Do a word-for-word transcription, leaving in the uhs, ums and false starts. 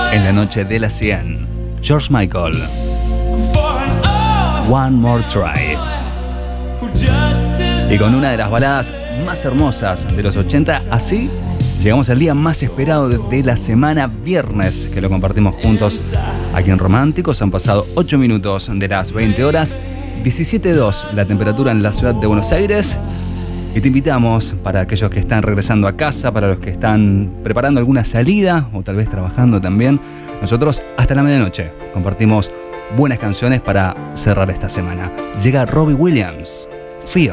En la noche de las cien, George Michael, One More Try. Y con una de las baladas más hermosas de los ochenta, así llegamos al día más esperado de, de la semana, viernes, que lo compartimos juntos aquí en Románticos. Han pasado ocho minutos de las veinte horas, diecisiete punto dos la temperatura en la ciudad de Buenos Aires. Y te invitamos, para aquellos que están regresando a casa, para los que están preparando alguna salida o tal vez trabajando también, nosotros hasta la medianoche compartimos buenas canciones para cerrar esta semana. Llega Robbie Williams, Feel.